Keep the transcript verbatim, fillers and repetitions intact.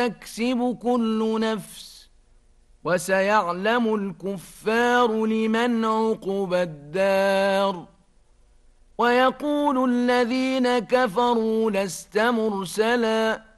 تكسب كل نفس وسيعلم الكفار لمن عقبى الدار ويقول الذين كفروا لست مرسلا